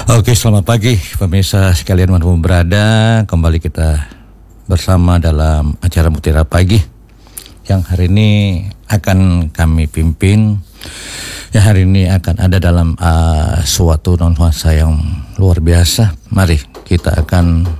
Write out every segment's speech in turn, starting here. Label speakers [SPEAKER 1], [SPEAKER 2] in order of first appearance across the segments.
[SPEAKER 1] Oke, selamat pagi pemirsa sekalian dimanapun berada. Kembali kita bersama dalam acara Mutiara Pagi yang hari ini akan kami pimpin. Yang hari ini akan ada dalam suatu nuansa yang luar biasa. Mari kita akan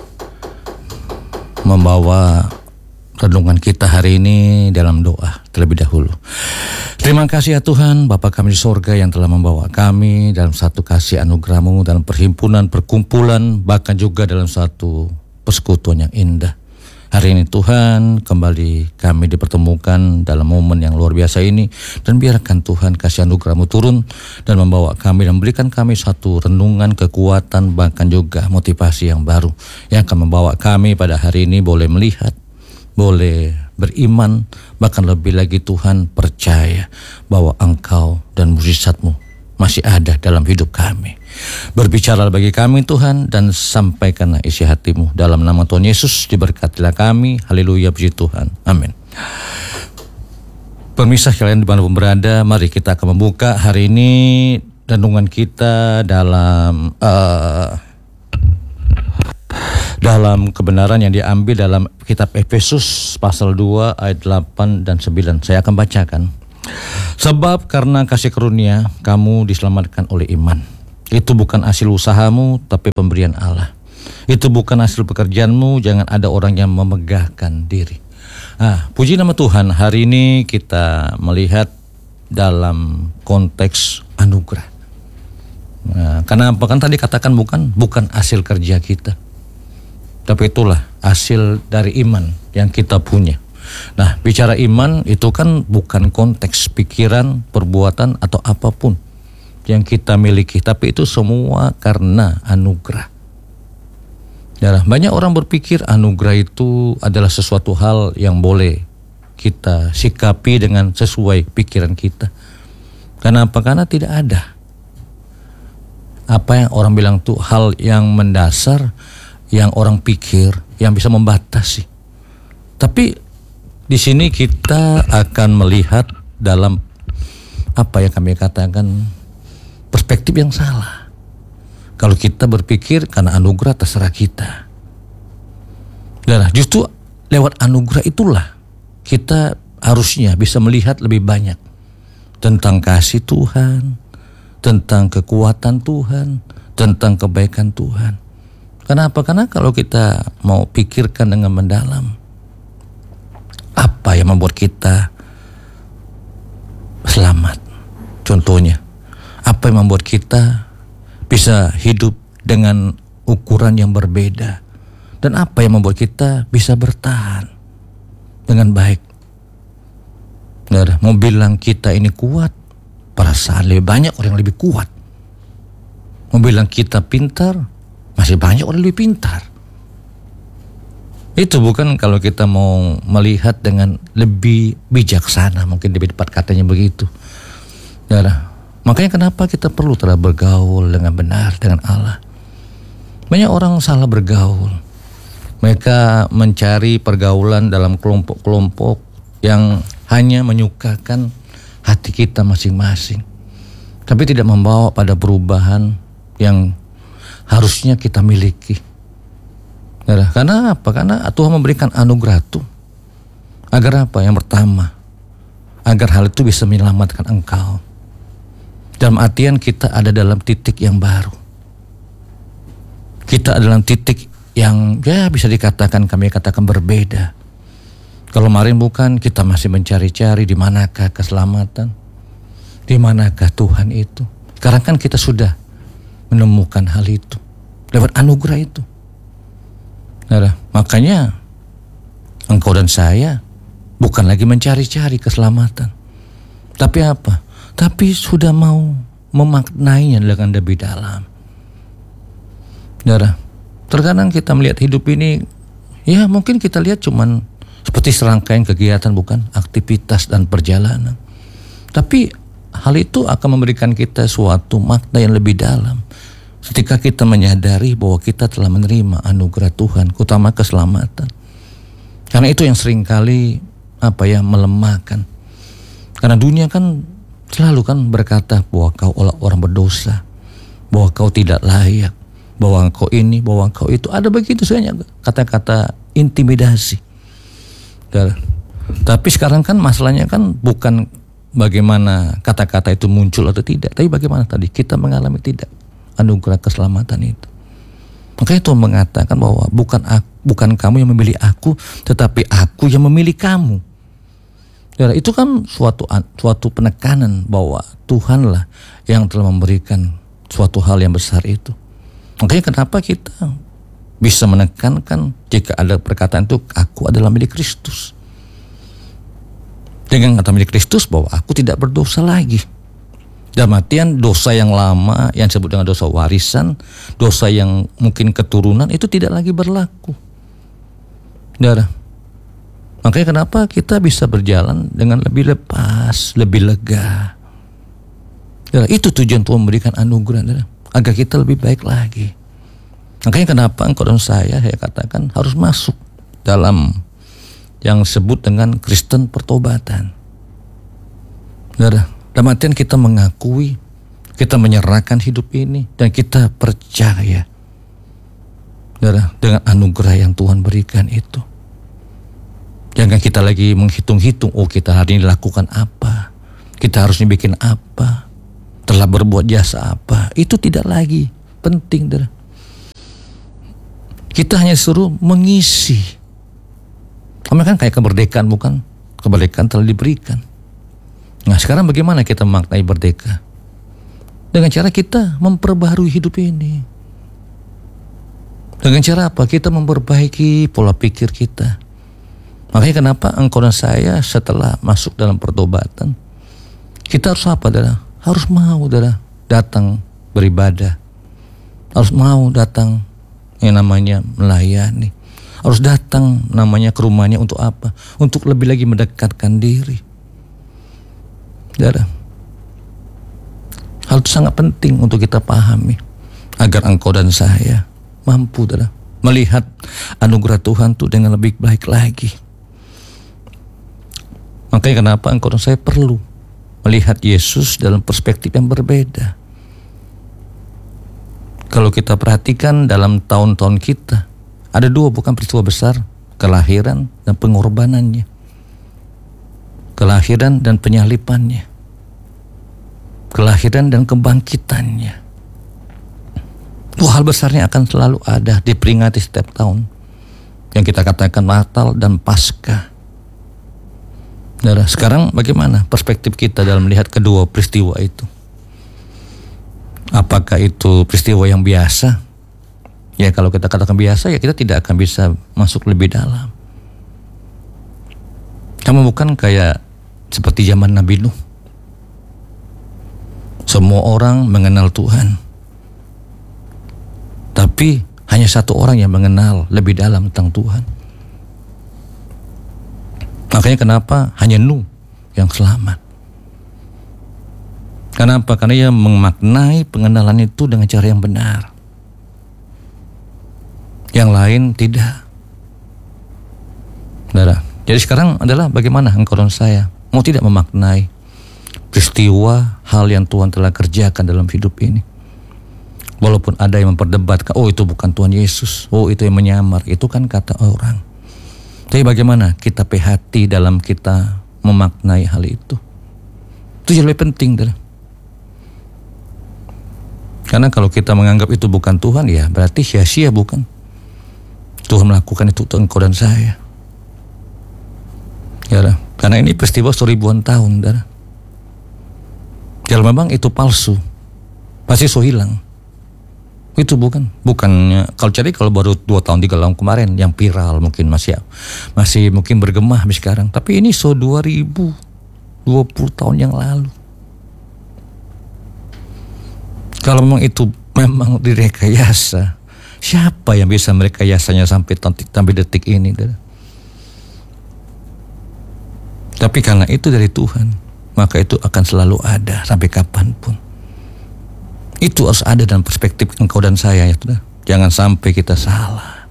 [SPEAKER 1] membawa renungan kita hari ini dalam doa terlebih dahulu. Terima kasih ya Tuhan, Bapa kami di sorga yang telah membawa kami dalam satu kasih anugerah-Mu, dalam perhimpunan, perkumpulan, bahkan juga dalam satu persekutuan yang indah. Hari ini Tuhan, kembali kami dipertemukan dalam momen yang luar biasa ini, dan biarkan Tuhan kasih anugerah-Mu turun dan membawa kami dan memberikan kami satu renungan, kekuatan, bahkan juga motivasi yang baru yang akan membawa kami pada hari ini boleh melihat, boleh beriman, bahkan lebih lagi Tuhan percaya bahwa Engkau dan mujizat-Mu masih ada dalam hidup kami. Berbicara bagi kami Tuhan, dan sampaikanlah isi hati-Mu. Dalam nama Tuhan Yesus diberkatilah kami. Haleluya, puji Tuhan. Amin. Pemirsa sekalian dimanapun berada, mari kita akan membuka hari ini renungan kita dalam kebenaran yang diambil dalam kitab Efesus pasal 2 ayat 8 dan 9. Saya akan bacakan. Sebab karena kasih karunia kamu diselamatkan oleh iman. Itu bukan hasil usahamu, tapi pemberian Allah. Itu bukan hasil pekerjaanmu, jangan ada orang yang memegahkan diri. Puji nama Tuhan, hari ini kita melihat dalam konteks anugerah. Karena apa? Kan tadi katakan bukan hasil kerja kita, tapi itulah hasil dari iman yang kita punya. Nah, bicara iman itu kan bukan konteks pikiran, perbuatan atau apapun yang kita miliki, tapi itu semua karena anugerah. Ya, banyak orang berpikir anugerah itu adalah sesuatu hal yang boleh kita sikapi dengan sesuai pikiran kita. Karena apa? Karena tidak ada apa yang orang bilang tuh hal yang mendasar, yang orang pikir yang bisa membatasi. Tapi di sini kita akan melihat dalam apa yang kami katakan perspektif yang salah. Kalau kita berpikir karena anugerah terserah kita. Dan justru lewat anugerah itulah kita harusnya bisa melihat lebih banyak tentang kasih Tuhan, tentang kekuatan Tuhan, tentang kebaikan Tuhan. Kenapa? Karena kalau kita mau pikirkan dengan mendalam, apa yang membuat kita selamat? Contohnya, apa yang membuat kita bisa hidup dengan ukuran yang berbeda? Dan apa yang membuat kita bisa bertahan dengan baik? Mau bilang kita ini kuat, perasaan lebih banyak orang yang lebih kuat. Mau bilang kita pintar, masih banyak orang lebih pintar. Itu bukan kalau kita mau melihat dengan lebih bijaksana, mungkin lebih tepat katanya begitu. Ya, makanya kenapa kita perlu telah bergaul dengan benar dengan Allah. Banyak orang salah bergaul. Mereka mencari pergaulan dalam kelompok-kelompok yang hanya menyukakan hati kita masing-masing, tapi tidak membawa pada perubahan yang harusnya kita miliki. Karena apa? Karena Tuhan memberikan anugerah itu agar apa? Yang pertama, agar hal itu bisa menyelamatkan engkau. Dalam artian kita ada dalam titik yang baru. Kita ada dalam titik yang bisa dikatakan, kami katakan berbeda. Kalau kemarin bukan, kita masih mencari-cari di manakah keselamatan, di manakah Tuhan itu. Sekarang kan kita sudah menemukan hal itu lewat anugerah itu. Nah, makanya engkau dan saya bukan lagi mencari-cari keselamatan, tapi apa? Tapi sudah mau memaknainya dengan lebih dalam. Terkadang kita melihat hidup ini, ya mungkin kita lihat cuman seperti serangkaian kegiatan, bukan aktivitas dan perjalanan. Tapi hal itu akan memberikan kita suatu makna yang lebih dalam. Ketika kita menyadari bahwa kita telah menerima anugerah Tuhan, utama keselamatan. Karena itu yang seringkali melemahkan. Karena dunia kan selalu kan berkata bahwa kau orang berdosa, bahwa kau tidak layak, bahwa engkau ini, bahwa engkau itu. Ada begitu saja kata-kata intimidasi. Tapi sekarang kan masalahnya kan bukan bagaimana kata-kata itu muncul atau tidak, tapi bagaimana tadi kita mengalami tidak anugerah keselamatan itu. Makanya Tuhan mengatakan bahwa bukan kamu yang memilih aku, tetapi aku yang memilih kamu. Ya, itu kan suatu penekanan bahwa Tuhanlah yang telah memberikan suatu hal yang besar itu. Makanya kenapa kita bisa menekankan jika ada perkataan itu, aku adalah milik Kristus. Dengan kata milik Kristus bahwa aku tidak berdosa lagi. Dalam artian dosa yang lama yang disebut dengan dosa warisan, dosa yang mungkin keturunan itu tidak lagi berlaku. Saudara, makanya kenapa kita bisa berjalan dengan lebih lepas, lebih lega. Saudara, itu tujuan Tuhan memberikan anugerah, saudara, agar kita lebih baik lagi. Makanya kenapa engkau dan saya katakan harus masuk dalam yang disebut dengan Kristen pertobatan. Saudara, dalam artian kita mengakui, kita menyerahkan hidup ini, dan kita percaya, saudara, dengan anugerah yang Tuhan berikan itu. Jangan kita lagi menghitung-hitung, oh kita hari ini lakukan apa, kita harusnya bikin apa, telah berbuat jasa apa. Itu tidak lagi penting, saudara. Kita hanya suruh mengisi. Kamu kan kayak kemerdekaan, bukan? Kemerdekaan telah diberikan. Nah sekarang bagaimana kita memaknai merdeka? Dengan cara kita memperbaharui hidup ini. Dengan cara apa? Kita memperbaiki pola pikir kita. Makanya kenapa engkau dan saya setelah masuk dalam pertobatan, kita harus apa, saudara? Harus mau, saudara, datang beribadah. Harus mau datang yang namanya melayani. Harus datang namanya ke rumahnya untuk apa? Untuk lebih lagi mendekatkan diri. Saudara, hal itu sangat penting untuk kita pahami agar engkau dan saya mampu, saudara, melihat anugerah Tuhan itu dengan lebih baik lagi. Makanya kenapa engkau dan saya perlu melihat Yesus dalam perspektif yang berbeda. Kalau kita perhatikan dalam tahun-tahun kita, ada dua bukan peristiwa besar, kelahiran dan pengorbanannya. Kelahiran dan penyalipannya, kelahiran dan kebangkitannya. Dua hal besarnya akan selalu ada diperingati setiap tahun, yang kita katakan Natal dan Paskah. Nah, sekarang bagaimana perspektif kita dalam melihat kedua peristiwa itu? Apakah itu peristiwa yang biasa? Ya kalau kita katakan biasa, ya kita tidak akan bisa masuk lebih dalam. Kamu bukan kayak seperti zaman Nabi Nuh. Semua orang mengenal Tuhan, tapi hanya satu orang yang mengenal lebih dalam tentang Tuhan. Makanya kenapa hanya Nuh yang selamat. Kenapa? Karena ia memaknai pengenalan itu dengan cara yang benar. Yang lain tidak. Saudara, jadi sekarang adalah bagaimana engkau dan saya mau tidak memaknai peristiwa hal yang Tuhan telah kerjakan dalam hidup ini. Walaupun ada yang memperdebatkan, oh itu bukan Tuhan Yesus, oh itu yang menyamar, itu kan kata orang. Tapi bagaimana kita hati dalam kita memaknai hal itu? Itu yang lebih penting, saudara. Karena kalau kita menganggap itu bukan Tuhan, ya berarti sia-sia, bukan? Tuhan melakukan itu untuk engkau dan saya. Ya, karena ini peristiwa ribuan tahun, saudara. Kalau memang itu palsu, pasti so hilang. Itu bukannya kalau baru 2 tahun 3 tahun kemarin yang viral mungkin masih mungkin bergema habis sekarang. Tapi ini 2020 tahun yang lalu. Kalau memang itu memang direkayasa, siapa yang bisa merekayasanya sampai detik ini? Tapi karena itu dari Tuhan, maka itu akan selalu ada sampai kapanpun. Itu harus ada dalam perspektif engkau dan saya, ya. Jangan sampai kita salah.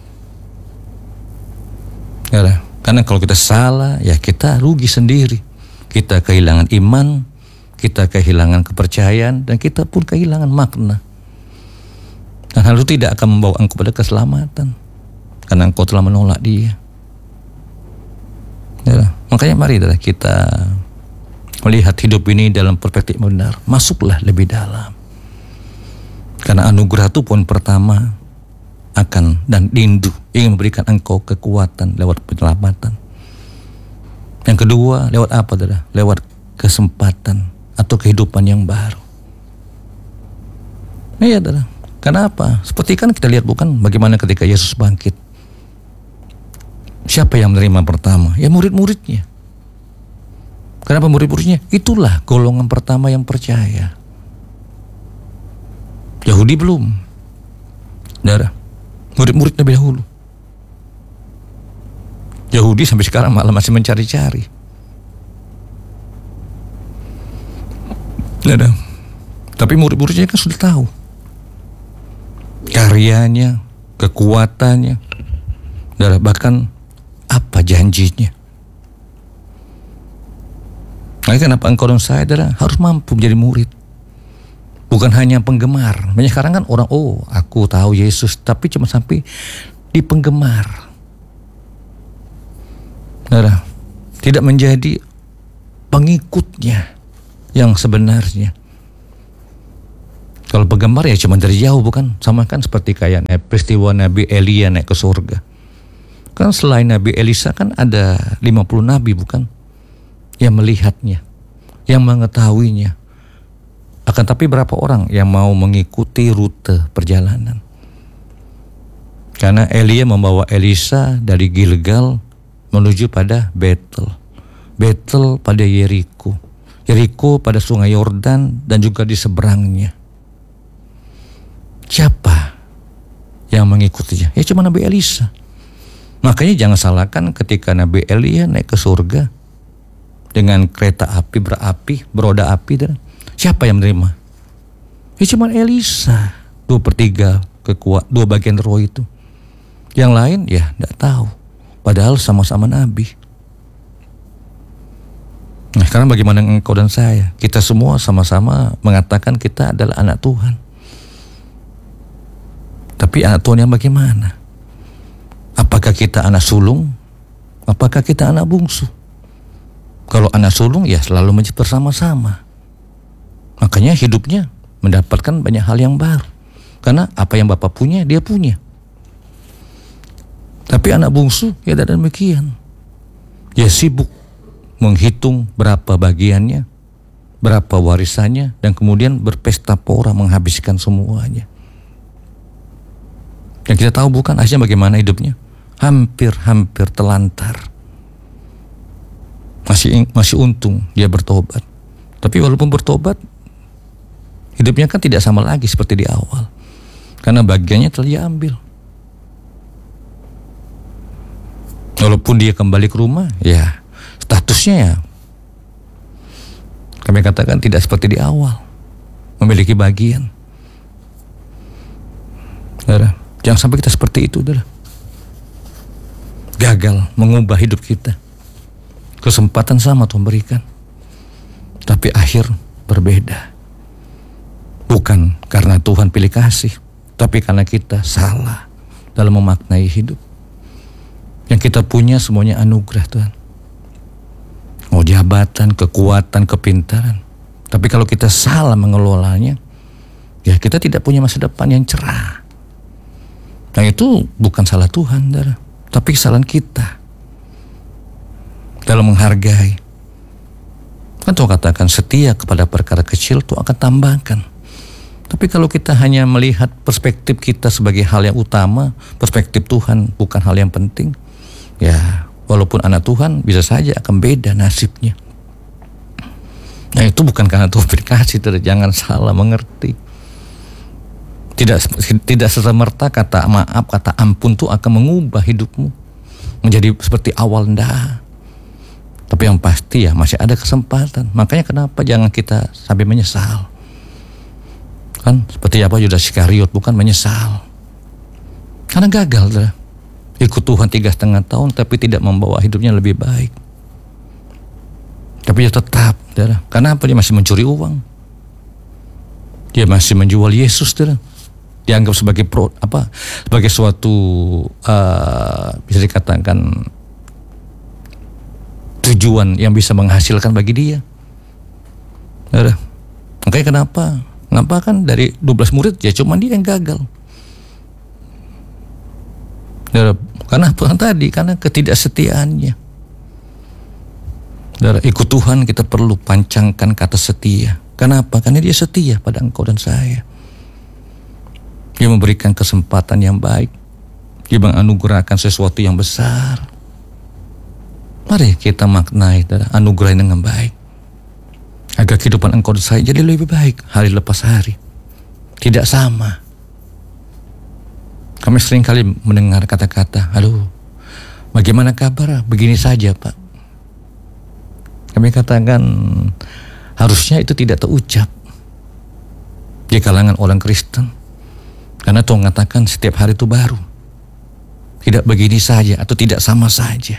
[SPEAKER 1] Ya, karena kalau kita salah, ya kita rugi sendiri. Kita kehilangan iman, kita kehilangan kepercayaan, dan kita pun kehilangan makna Dan hal itu tidak akan membawa engkau pada keselamatan, karena engkau telah menolak dia. Ya, makanya mari kita melihat hidup ini dalam perspektif benar. Masuklah lebih dalam. Karena anugerah itu poin pertama akan dan rindu ingin memberikan engkau kekuatan lewat penyelamatan. Yang kedua, lewat apa, saudara? Lewat kesempatan atau kehidupan yang baru. Iya, saudara. Kenapa? Seperti kan kita lihat bukan bagaimana ketika Yesus bangkit. Siapa yang menerima pertama? Ya murid-muridnya. Kenapa murid-muridnya? Itulah golongan pertama yang percaya. Yahudi belum. Saudara, murid-murid lebih dahulu. Yahudi sampai sekarang malah masih mencari-cari. Saudara, tapi murid-muridnya kan sudah tahu karyanya, kekuatannya, dan bahkan apa janjinya. Nah, kenapa engkau dan saya, saudara, harus mampu menjadi murid, bukan hanya penggemar. Banyak sekarang kan orang, aku tahu Yesus, tapi cuma sampai di penggemar. Saudara, tidak menjadi pengikutnya yang sebenarnya. Kalau penggemar ya cuma dari jauh, bukan? Sama kan seperti kayak peristiwa Nabi Elia naik ke surga. Kan selain Nabi Elisa kan ada 50 nabi, bukan? Yang melihatnya, yang mengetahuinya. Akan tapi berapa orang yang mau mengikuti rute perjalanan? Karena Elia membawa Elisa dari Gilgal menuju pada Betel. Betel pada Yeriko. Yeriko pada sungai Yordan dan juga di seberangnya. Siapa yang mengikutinya? Ya cuma Nabi Elisa. Makanya jangan salahkan ketika Nabi Elia naik ke surga dengan kereta api beroda api. Dan siapa yang menerima? Ya cuma Elisa. 2/3 2 bagian roh itu. Yang lain ya tidak tahu. Padahal sama-sama nabi. Nah, sekarang bagaimana engkau dan saya? Kita semua sama-sama mengatakan kita adalah anak Tuhan. Tapi anak Tuhan yang bagaimana? Apakah kita anak sulung? Apakah kita anak bungsu? Kalau anak sulung ya selalu bersama-sama. Makanya hidupnya mendapatkan banyak hal yang baru. Karena apa yang Bapak punya, dia punya. Tapi anak bungsu ya tidak demikian. Dia sibuk menghitung berapa bagiannya, berapa warisannya, dan kemudian berpesta pora menghabiskan semuanya. Yang kita tahu bukan akhirnya bagaimana hidupnya? Hampir telantar. Masih untung dia bertobat. Tapi walaupun bertobat, hidupnya kan tidak sama lagi seperti di awal. Karena bagiannya telah diambil. Walaupun dia kembali ke rumah, ya statusnya ya kami katakan tidak seperti di awal. Memiliki bagian. Saudara, jangan sampai kita seperti itu, saudara. Gagal mengubah hidup kita. Kesempatan sama Tuhan berikan, tapi akhir berbeda. Bukan karena Tuhan pilih kasih, tapi karena kita salah dalam memaknai hidup. Yang kita punya semuanya anugerah Tuhan. Mau jabatan, kekuatan, kepintaran. Tapi kalau kita salah mengelolanya, ya kita tidak punya masa depan yang cerah. Nah itu bukan salah Tuhan, saudara, tapi kesalahan kita dalam menghargai. Kan Tuhan katakan setia kepada perkara kecil Tuhan akan tambahkan. Tapi kalau kita hanya melihat perspektif kita sebagai hal yang utama, perspektif Tuhan bukan hal yang penting, ya walaupun anak Tuhan bisa saja akan beda nasibnya. Nah itu bukan karena Tuhan berkasih, jangan salah mengerti. Tidak serta-merta kata maaf, kata ampun itu akan mengubah hidupmu menjadi seperti awal ndak. Tapi yang pasti ya masih ada kesempatan. Makanya kenapa jangan kita sampai menyesal. Kan seperti apa Yudas Iskariot, bukan menyesal. Karena gagal, saudara. Ikut Tuhan 3,5 tahun tapi tidak membawa hidupnya lebih baik. Tapi dia tetap, saudara. Kenapa dia masih mencuri uang? Dia masih menjual Yesus, saudara. dianggap sebagai sebagai suatu bisa dikatakan tujuan yang bisa menghasilkan bagi dia. Saudara, makanya kenapa kan dari 12 murid ya cuma dia yang gagal. Saudara, karena ketidaksetiaannya. Saudara, ikut Tuhan kita perlu pancangkan kata setia. Kenapa? Karena dia setia pada engkau dan saya. Dia memberikan kesempatan yang baik. Dia menganugerahkan sesuatu yang besar. Mari kita maknai anugerah dengan baik. Agar kehidupan engkau dan saya jadi lebih baik hari lepas hari. Tidak sama. Kami sering kali mendengar kata-kata, aduh, bagaimana kabar? Begini saja, Pak. Kami katakan harusnya itu tidak terucap di kalangan orang Kristen. Karena Tuhan mengatakan setiap hari itu baru. Tidak begini saja atau tidak sama saja.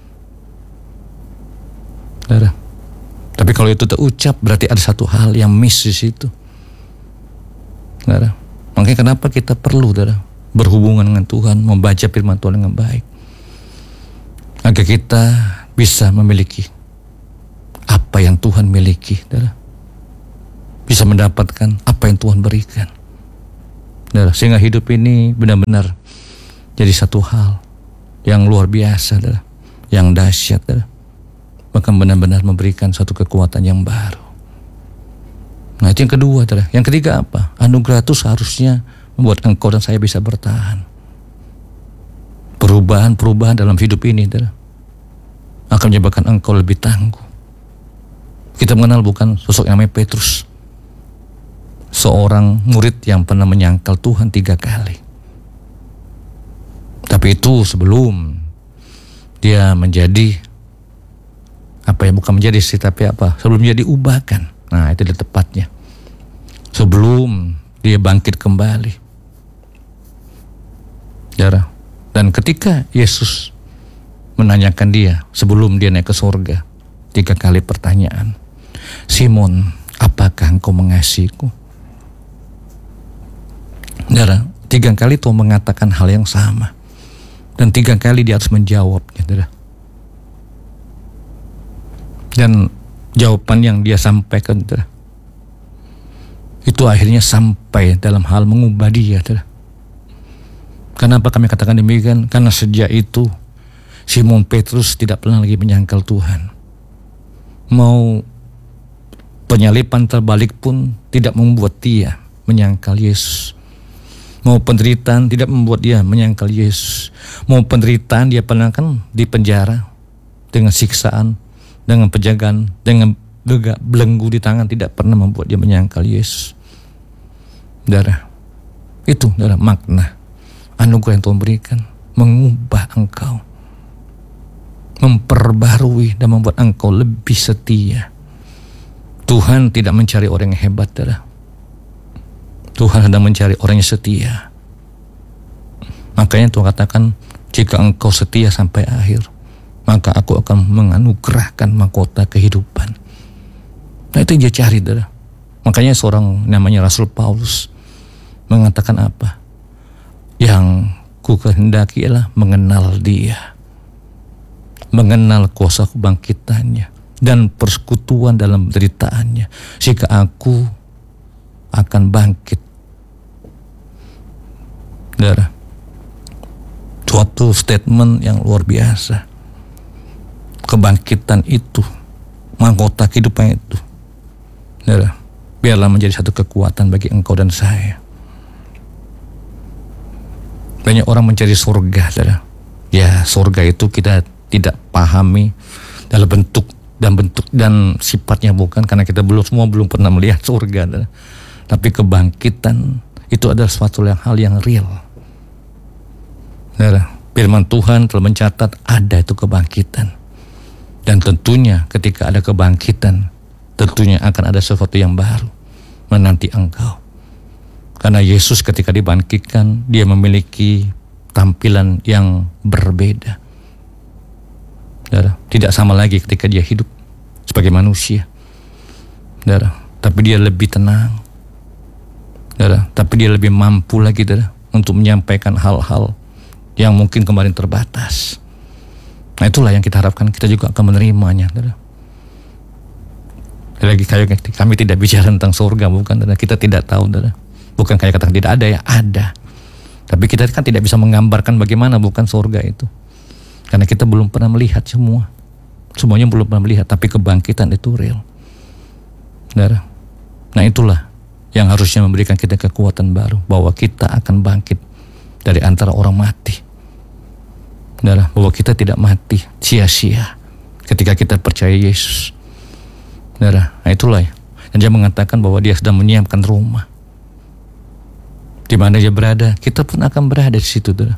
[SPEAKER 1] Saudara. Tapi kalau itu terucap berarti ada satu hal yang miss di situ. Saudara. Makanya kenapa kita perlu, saudara, berhubungan dengan Tuhan, membaca firman Tuhan dengan baik. Agar kita bisa memiliki apa yang Tuhan miliki, saudara. Bisa mendapatkan apa yang Tuhan berikan. Saudara, sehingga hidup ini benar-benar jadi satu hal yang luar biasa, saudara, yang dahsyat, saudara. Bahkan benar-benar memberikan satu kekuatan yang baru. Nah, itu yang kedua, saudara. Yang ketiga apa? Anugerah itu seharusnya membuat engkau dan saya bisa bertahan. Perubahan dalam hidup ini, saudara, akan menyebabkan engkau lebih tangguh. Kita mengenal bukan sosok yang namanya Petrus, seorang murid yang pernah menyangkal Tuhan 3 kali. Tapi itu sebelum dia menjadi bukan menjadi sih, tapi sebelum dia diubahkan. Nah, itu dia tepatnya. Sebelum dia bangkit kembali. Saudara, dan ketika Yesus menanyakan dia sebelum dia naik ke surga, 3 kali pertanyaan. Simon, apakah engkau mengasihiku? Saudara, 3 kali Tuhan mengatakan hal yang sama. Dan 3 kali dia harus menjawabnya, saudara. Dan jawaban yang dia sampaikan, saudara, itu akhirnya sampai dalam hal mengubah dia, saudara. Kenapa kami katakan demikian? Karena sejak itu Simon Petrus tidak pernah lagi menyangkal Tuhan. Mau penyalipan terbalik pun tidak membuat dia menyangkal Yesus. Mau penderitaan tidak membuat dia menyangkal Yesus. Mau penderitaan dia pernah kan di penjara dengan siksaan, dengan penjagaan, dengan belenggu di tangan, tidak pernah membuat dia menyangkal Yesus. Saudara, itu adalah makna anugerah yang Tuhan berikan, mengubah engkau, memperbarui dan membuat engkau lebih setia. Tuhan tidak mencari orang yang hebat, saudara. Tuhan sedang mencari orang yang setia. Makanya Tuhan katakan, jika engkau setia sampai akhir, maka aku akan menganugerahkan mahkota kehidupan. Nah, itu yang dia cari, saudara. Makanya seorang namanya Rasul Paulus mengatakan apa? Yang ku kehendaki ialah mengenal dia, mengenal kuasa kebangkitannya dan persekutuan dalam penderitaannya, sehingga aku akan bangkit. Saudara, suatu statement yang luar biasa. Kebangkitan itu, mahkota kehidupan itu, saudara, biarlah menjadi satu kekuatan bagi engkau dan saya. Banyak orang mencari surga, saudara. Ya, surga itu kita tidak pahami dalam bentuk dan sifatnya, bukan karena kita belum pernah melihat surga, saudara. Tapi kebangkitan itu adalah suatu hal yang real. Saudara, firman Tuhan telah mencatat ada itu kebangkitan. Dan tentunya ketika ada kebangkitan, tentunya akan ada sesuatu yang baru menanti engkau. Karena Yesus ketika dibangkitkan, dia memiliki tampilan yang berbeda. Saudara, tidak sama lagi ketika dia hidup sebagai manusia. Saudara, tapi dia lebih tenang. saudara. Tapi dia lebih mampu lagi, saudara, untuk menyampaikan hal-hal yang mungkin kemarin terbatas. Nah, itulah yang kita harapkan kita juga akan menerimanya, saudara. Lagi kayak kami tidak bicara tentang surga, bukan, saudara. Kita tidak tahu, saudara. Bukan kayak katakan tidak ada, ya ada. Tapi kita kan tidak bisa menggambarkan bagaimana bukan surga itu. Karena kita belum pernah melihat semua. Semuanya belum pernah melihat, tapi kebangkitan itu real. Saudara. Nah, itulah yang harusnya memberikan kita kekuatan baru, bahwa kita akan bangkit dari antara orang mati. Saudara, bahwa kita tidak mati sia-sia ketika kita percaya Yesus. Saudara, nah itulah ya. Dan dia mengatakan bahwa dia sedang menyiapkan rumah. Di mana dia berada, kita pun akan berada di situ, saudara.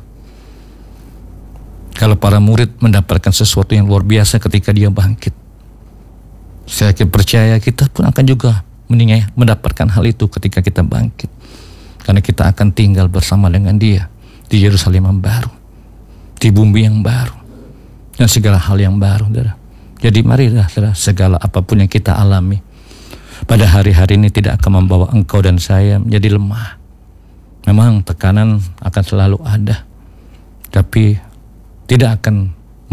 [SPEAKER 1] Kalau para murid mendapatkan sesuatu yang luar biasa ketika dia bangkit, saya percaya kita pun akan juga mendapatkan hal itu ketika kita bangkit. Karena kita akan tinggal bersama dengan dia di Yerusalem yang baru, di bumi yang baru, dan segala hal yang baru, saudara. Jadi marilah, saudara, segala apapun yang kita alami pada hari-hari ini tidak akan membawa engkau dan saya menjadi lemah. Memang tekanan akan selalu ada, tapi tidak akan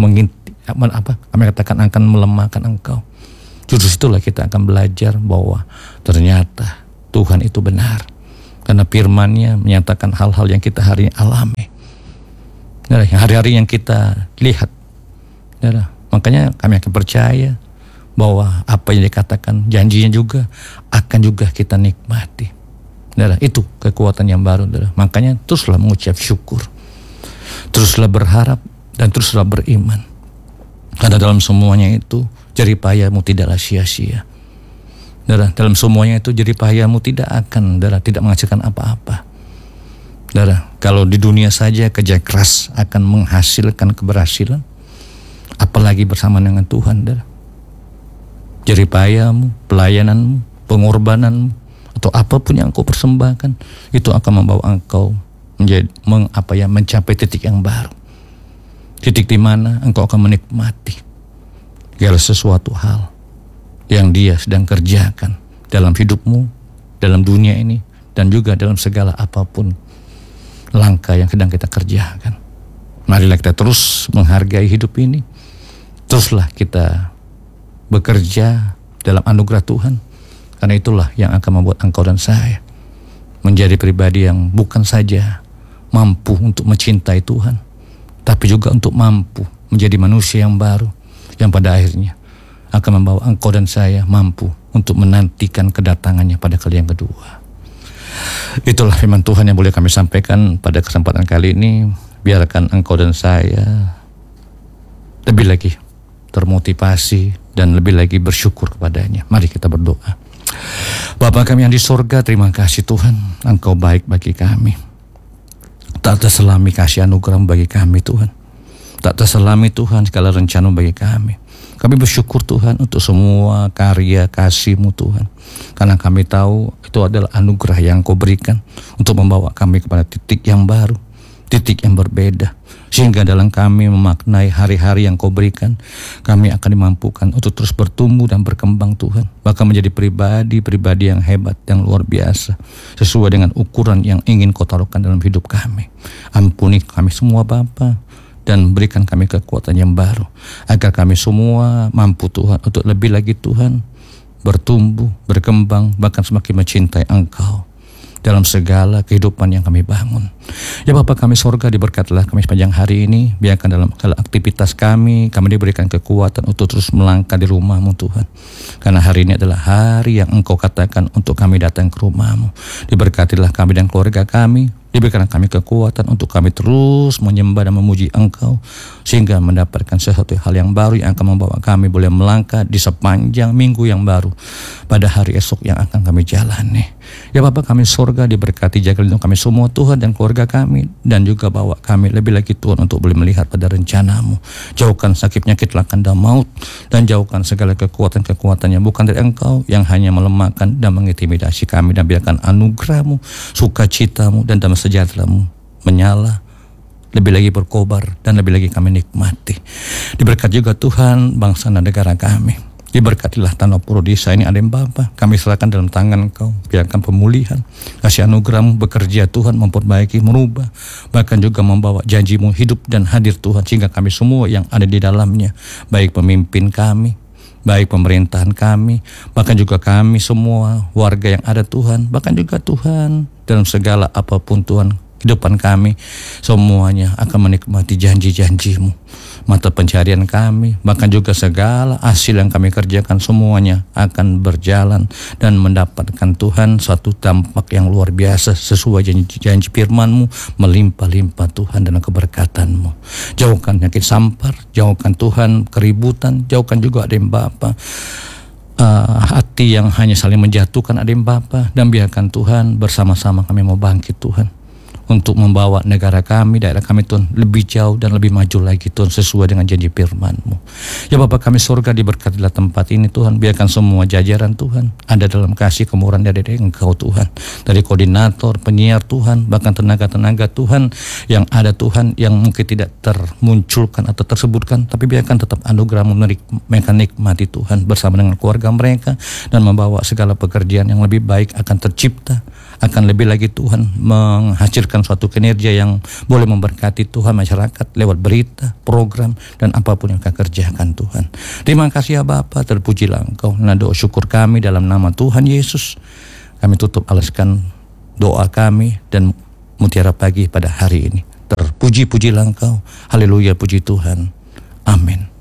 [SPEAKER 1] kami katakan akan melemahkan engkau. Justru itulah kita akan belajar bahwa ternyata Tuhan itu benar, karena firman-Nya menyatakan hal-hal yang kita hari ini alami, yang hari-hari yang kita lihat. Makanya kami akan percaya bahwa apa yang dikatakan, janjinya juga akan juga kita nikmati. Itu kekuatan yang baru. Makanya teruslah mengucap syukur, teruslah berharap, dan teruslah beriman. Karena dalam semuanya itu jeripayamu tidaklah sia-sia. Dalam semuanya itu jeripayamu tidak akan tidak menghasilkan apa-apa. Kalau di dunia saja kerja keras akan menghasilkan keberhasilan, apalagi bersama dengan Tuhan. Jeripayamu, pelayananmu, pengorbananmu, atau apapun yang engkau persembahkan, itu akan membawa engkau mencapai titik yang baru. Titik di mana engkau akan menikmati segala sesuatu hal yang Dia sedang kerjakan dalam hidupmu, dalam dunia ini, dan juga dalam segala apapun langkah yang sedang kita kerjakan. Marilah kita terus menghargai hidup ini. Teruslah kita bekerja dalam anugerah Tuhan, karena itulah yang akan membuat engkau dan saya menjadi pribadi yang bukan saja mampu untuk mencintai Tuhan, tapi juga untuk mampu menjadi manusia yang baru, yang pada akhirnya akan membawa engkau dan saya mampu untuk menantikan kedatangannya pada kali yang kedua. Itulah firman Tuhan yang boleh kami sampaikan pada kesempatan kali ini. Biarkan engkau dan saya lebih lagi termotivasi dan lebih lagi bersyukur kepadanya. Mari kita berdoa. Bapa kami yang di sorga, terima kasih Tuhan, Engkau baik bagi kami. Tak terselami kasih anugerah bagi kami Tuhan. Tak terselami Tuhan segala rencana bagi kami. Kami bersyukur Tuhan untuk semua karya kasih-Mu Tuhan. Karena kami tahu itu adalah anugerah yang Kau berikan untuk membawa kami kepada titik yang baru, titik yang berbeda. Sehingga dalam kami memaknai hari-hari yang Kau berikan, kami akan dimampukan untuk terus bertumbuh dan berkembang Tuhan. Bahkan menjadi pribadi yang hebat, yang luar biasa, sesuai dengan ukuran yang ingin Kau taruhkan dalam hidup kami. Ampuni kami semua Bapa, dan berikan kami kekuatan yang baru, agar kami semua mampu Tuhan untuk lebih lagi Tuhan bertumbuh, berkembang, bahkan semakin mencintai Engkau dalam segala kehidupan yang kami bangun. Ya Bapa kami sorga, diberkatilah kami sepanjang hari ini. Biarkan dalam segala aktivitas kami diberikan kekuatan untuk terus melangkah di rumah-Mu Tuhan. Karena hari ini adalah hari yang Engkau katakan untuk kami datang ke rumah-Mu. Diberkatilah kami dan keluarga kami. Diberikan kami kekuatan untuk kami terus menyembah dan memuji Engkau, sehingga mendapatkan sesuatu hal yang baru yang akan membawa kami boleh melangkah di sepanjang minggu yang baru pada hari esok yang akan kami jalani. Ya Bapa kami sorga, diberkati jaga lindungi kami semua Tuhan dan keluarga kami, dan juga bawa kami lebih lagi Tuhan untuk boleh melihat pada rencana-Mu. Jauhkan sakit penyakit lakanda maut, dan jauhkan segala kekuatan-kekuatan yang bukan dari Engkau, yang hanya melemahkan dan mengintimidasi kami. Dan biarkan anugerah-Mu, sukacita-Mu, dan damai sejahtera-Mu menyala, lebih lagi berkobar, dan lebih lagi kami nikmati. Diberkati juga Tuhan bangsa dan negara kami. Diberkatilah tanah Puro Desa ini Adem Bapa, kami serahkan dalam tangan Engkau. Biarkan pemulihan, kasih anugerah-Mu bekerja Tuhan, memperbaiki, merubah, bahkan juga membawa janji-Mu hidup dan hadir Tuhan, sehingga kami semua yang ada di dalamnya, baik pemimpin kami, baik pemerintahan kami, bahkan juga kami semua warga yang ada Tuhan, bahkan juga Tuhan dalam segala apapun Tuhan kehidupan kami, semuanya akan menikmati janji-janji-Mu. Mata pencarian kami, bahkan juga segala hasil yang kami kerjakan, semuanya akan berjalan dan mendapatkan Tuhan suatu dampak yang luar biasa sesuai janji-janji firman-Mu, melimpah-limpah Tuhan dengan keberkatan-Mu. Jauhkan penyakit sampar, jauhkan Tuhan keributan, jauhkan juga Adem Bapa hati yang hanya saling menjatuhkan Adem Bapa, dan biarkan Tuhan bersama-sama kami mau bangkit Tuhan, untuk membawa negara kami, daerah kami Tuhan lebih jauh dan lebih maju lagi Tuhan, sesuai dengan janji firman-Mu. Ya Bapa kami surga, diberkatilah tempat ini Tuhan. Biarkan semua jajaran Tuhan ada dalam kasih kemurahan dari Engkau Tuhan. Dari koordinator, penyiar Tuhan, bahkan tenaga-tenaga Tuhan yang ada Tuhan, yang mungkin tidak termunculkan atau tersebutkan, tapi biarkan tetap anugerah-Mu mereka nikmati Tuhan bersama dengan keluarga mereka, dan membawa segala pekerjaan yang lebih baik akan tercipta, akan lebih lagi Tuhan menghasilkan suatu kinerja yang boleh memberkati Tuhan masyarakat lewat berita, program, dan apapun yang kau kerjakan Tuhan. Terima kasih ya Bapa, terpujilah Engkau. Nah, doa syukur kami dalam nama Tuhan Yesus. Kami tutup alaskan doa kami dan mutiara pagi pada hari ini. Terpuji-pujilah Engkau. Haleluya, puji Tuhan. Amin.